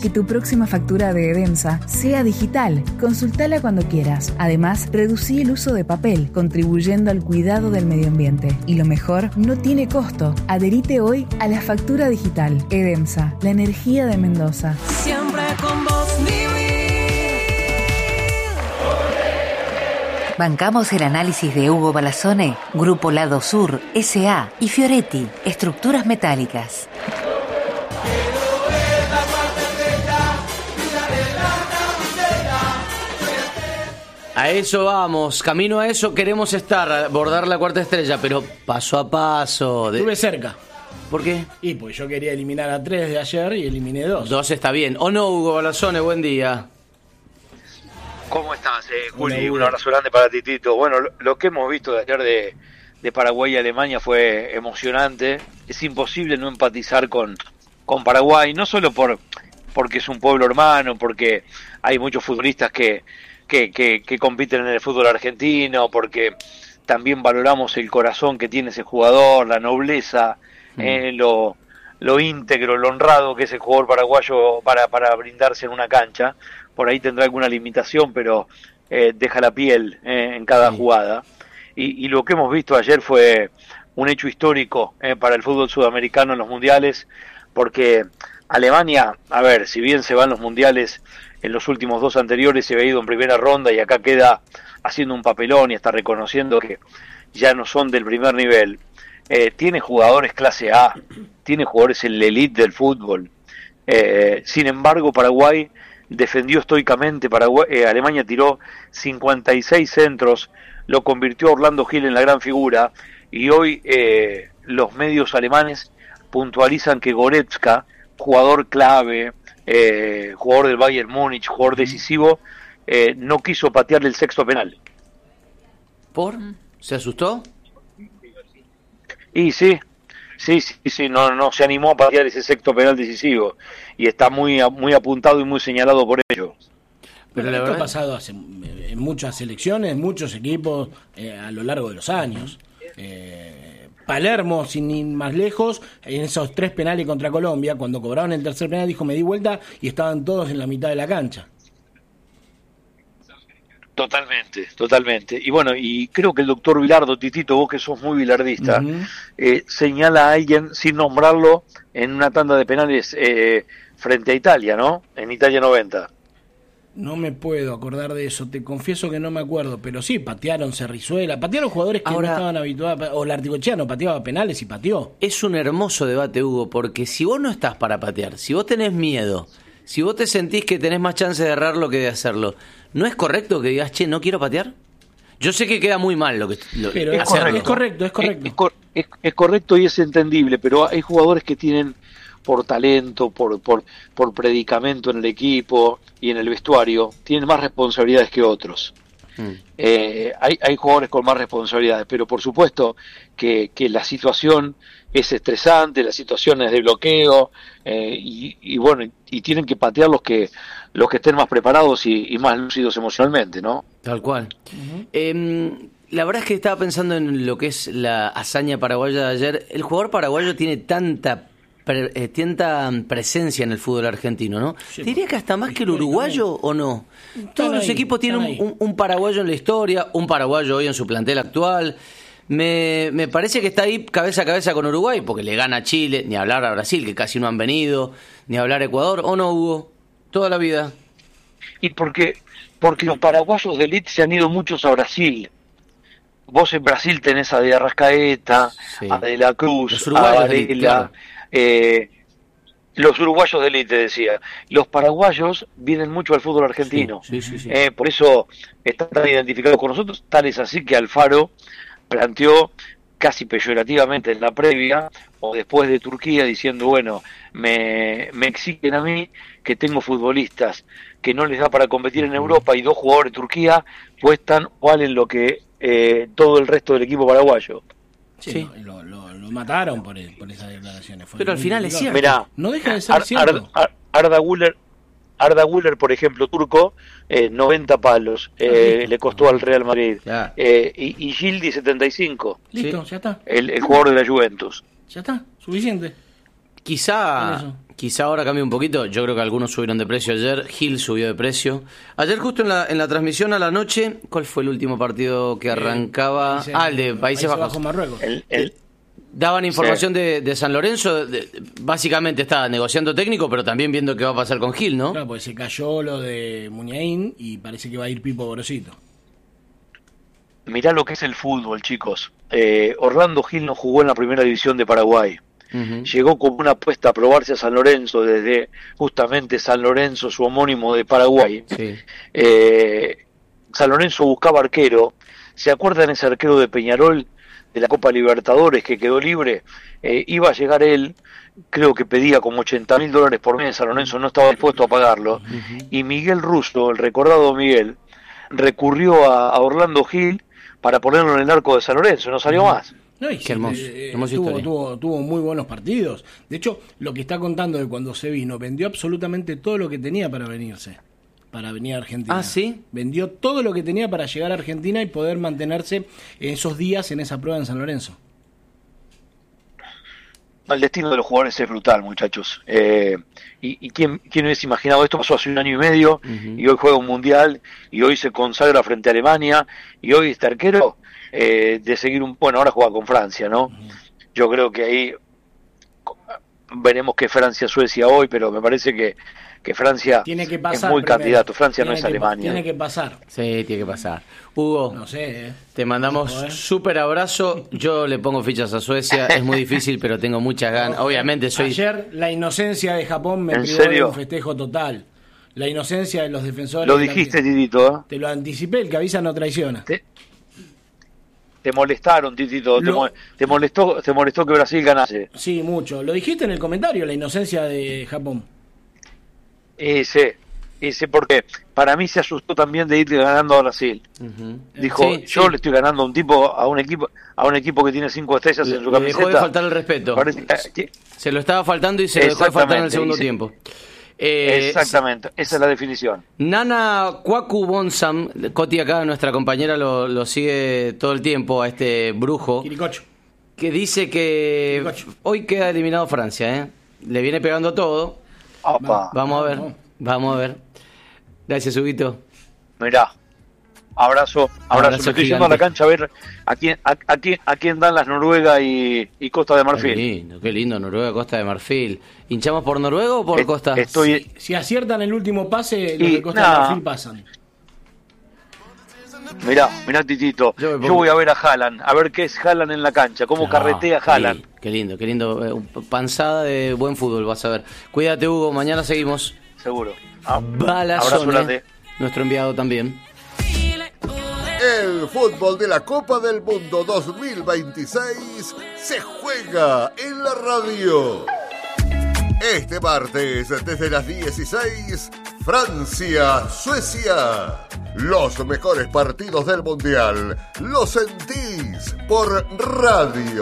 que tu próxima factura de Edemsa sea digital. Consultala cuando quieras. Además, reducí el uso de papel, contribuyendo al cuidado del medio ambiente. Y lo mejor, no tiene costo. Adherite hoy a la factura digital. Edemsa, la energía de Mendoza. Siempre con vos, Bancamos el análisis de Hugo Balazzone, Grupo Lado Sur, S.A. y Fioretti, Estructuras Metálicas. A eso vamos, camino a eso queremos estar, abordar la cuarta estrella, pero paso a paso. Estuve cerca. ¿Por qué? Y pues yo quería eliminar a 3 de ayer y eliminé 2. 2 está bien. ¿O no, Hugo Balazzone? Buen día. ¿Cómo estás, Juli? Un abrazo grande para Titito. Bueno, lo que hemos visto de ayer de Paraguay y Alemania fue emocionante. Es imposible no empatizar con Paraguay, no solo porque es un pueblo hermano, porque hay muchos futbolistas que compiten en el fútbol argentino, porque también valoramos el corazón que tiene ese jugador, la nobleza, lo íntegro, lo honrado que es el jugador paraguayo para brindarse en una cancha. Por ahí tendrá alguna limitación, pero deja la piel en cada jugada. Y lo que hemos visto ayer fue un hecho histórico para el fútbol sudamericano en los mundiales, porque Alemania, a ver, si bien se van los mundiales, en los últimos 2 anteriores se había ido en primera ronda y acá queda haciendo un papelón y está reconociendo que ya no son del primer nivel. Tiene jugadores clase A, tiene jugadores en la elite del fútbol. Sin embargo, Paraguay defendió estoicamente. Alemania tiró 56 centros, lo convirtió a Orlando Gil en la gran figura, y hoy los medios alemanes puntualizan que Goretzka, jugador clave, jugador del Bayern Múnich, jugador decisivo, no quiso patearle el sexto penal. ¿Por? ¿Se asustó? Y sí, no se animó a patear ese sexto penal decisivo, y está muy apuntado y muy señalado por ello. Pero esto ha pasado en muchas selecciones, muchos equipos a lo largo de los años. Palermo, sin ir más lejos, en esos 3 penales contra Colombia, cuando cobraron el tercer penal, dijo: me di vuelta y estaban todos en la mitad de la cancha. Totalmente. Y bueno, y creo que el doctor Vilardo, Titito, vos que sos muy bilardista, señala a alguien, sin nombrarlo, en una tanda de penales frente a Italia, ¿no? En Italia 90. No me puedo acordar de eso, te confieso que no me acuerdo, pero sí, patearon Cerrizuela, patearon jugadores que no estaban habituados, o Larticochea no pateaba penales y pateó. Es un hermoso debate, Hugo, porque si vos no estás para patear, si vos tenés miedo, si vos te sentís que tenés más chance de errarlo que de hacerlo, ¿no es correcto que digas, che, no quiero patear? Yo sé que queda muy mal pero es correcto. Es correcto y es entendible, pero hay jugadores que tienen, por talento, por predicamento en el equipo y en el vestuario, tienen más responsabilidades que otros. Hay jugadores con más responsabilidades, pero por supuesto que la situación es estresante, la situación es de bloqueo, y bueno, y tienen que patear los que estén más preparados y más lúcidos emocionalmente, ¿no? Tal cual. La verdad es que estaba pensando en lo que es la hazaña paraguaya de ayer. El jugador paraguayo tiene tanta presencia en el fútbol argentino, ¿no? Sí, diría que hasta más que el uruguayo, ¿o no? Todos los equipos tienen un paraguayo en la historia, un paraguayo hoy en su plantel actual. Me parece que está ahí cabeza a cabeza con Uruguay, porque le gana a Chile, ni hablar a Brasil, que casi no han venido, ni hablar a Ecuador, ¿o no, Hugo? Toda la vida. Y porque los paraguayos de élite se han ido muchos a Brasil. Vos en Brasil tenés a De Arrascaeta, a De la Cruz, a Varela, los uruguayos de élite, decía. Los paraguayos vienen mucho al fútbol argentino. Sí. Por eso están tan identificados con nosotros. Tal es así que Alfaro planteó casi peyorativamente en la previa o después de Turquía, diciendo, bueno, me exigen a mí, que tengo futbolistas que no les da para competir en Europa, y 2 jugadores de Turquía cuestan o valen lo que todo el resto del equipo paraguayo. Sí. Lo mataron por esas declaraciones. Pero al final es cierto. Mirá, no deja de ser cierto. Arda Güler, por ejemplo, turco, 90 palos le costó al Real Madrid. Y Gildi 75. Listo, ya está. El jugador de la Juventus. Ya está, suficiente. Quizá ahora cambie un poquito. Yo creo que algunos subieron de precio ayer. Gil subió de precio. Ayer justo en la transmisión a la noche, ¿cuál fue el último partido que arrancaba? El de Países Bajos. Marruecos. Daban información de San Lorenzo. Básicamente está negociando técnico, pero también viendo qué va a pasar con Gil, ¿no? Claro, pues se cayó lo de Muniain y parece que va a ir Pipo Gorosito. Mirá lo que es el fútbol, chicos. Orlando Gil no jugó en la primera división de Paraguay. Llegó como una apuesta a probarse a San Lorenzo desde justamente San Lorenzo, su homónimo de Paraguay. Sí. San Lorenzo buscaba arquero. ¿Se acuerdan ese arquero de Peñarol de la Copa Libertadores que quedó libre? Iba a llegar él, creo que pedía como $80.000 por mes. San Lorenzo no estaba dispuesto a pagarlo. Y Miguel Russo, el recordado Miguel, recurrió a Orlando Gil para ponerlo en el arco de San Lorenzo. No salió más. No, qué hermoso. Tuvo muy buenos partidos. De hecho, lo que está contando de cuando se vino, vendió absolutamente todo lo que tenía para venir a Argentina. ¿Ah, sí? Vendió todo lo que tenía para llegar a Argentina y poder mantenerse esos días en esa prueba en San Lorenzo. El destino de los jugadores es brutal, muchachos. ¿Y quién hubiese imaginado? Esto pasó hace 1 año y medio, y hoy juega un mundial, y hoy se consagra frente a Alemania, y hoy este arquero de seguir bueno, ahora juega con Francia, ¿no? Yo creo que ahí veremos que Francia-Suecia hoy, pero me parece que Francia tiene que pasar es muy primero. candidato. Francia no es Alemania. Tiene que pasar. Sí, tiene que pasar. Hugo, no sé, te mandamos súper abrazo. Yo le pongo fichas a Suecia. Es muy difícil, pero tengo muchas ganas. Obviamente soy... Ayer la inocencia de Japón me privó de un festejo total. La inocencia de los defensores... Lo dijiste, Titito, ¿eh? Te lo anticipé, el que avisa no traiciona. Te molestaron, Titito. Te molestó que Brasil ganase. Sí, mucho. Lo dijiste en el comentario, la inocencia de Japón. Ese porque para mí se asustó también de ir ganando a Brasil. Dijo, yo le estoy ganando a un equipo que tiene 5 estrellas en su camiseta. Le dejó de faltar el respeto. Se lo estaba faltando y se lo dejó de faltar en el segundo tiempo. Exactamente, esa es la definición. Nana Kwaku Bonsam, Coti acá, nuestra compañera, lo sigue todo el tiempo a este brujo. Quiricocho. Que dice que hoy queda eliminado Francia, le viene pegando todo. Opa. Vamos a ver. Gracias, Huguito. Mirá, abrazo. Me estoy yendo a la cancha a ver a quién dan las Noruega y Costa de Marfil. Qué lindo, Noruega, Costa de Marfil. ¿Hinchamos por Noruega o por Costa? Si aciertan el último pase, los de Costa de Marfil pasan. Mirá, Titito. Yo voy a ver a Haaland, a ver qué es Haaland en la cancha, cómo carretea Haaland. Sí, qué lindo. Panzada de buen fútbol, vas a ver. Cuídate, Hugo, mañana seguimos. Seguro. Abrazo grande. Nuestro enviado también. El fútbol de la Copa del Mundo 2026 se juega en la radio. Este martes, desde las 16, Francia-Suecia. Los mejores partidos del Mundial los sentís por radio.